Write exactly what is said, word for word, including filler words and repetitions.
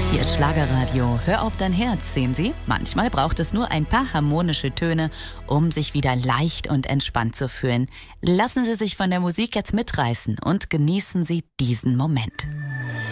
Hier ist Schlagerradio. Hör auf dein Herz, sehen Sie? Manchmal braucht es nur ein paar harmonische Töne, um sich wieder leicht und entspannt zu fühlen. Lassen Sie sich von der Musik jetzt mitreißen und genießen Sie diesen Moment.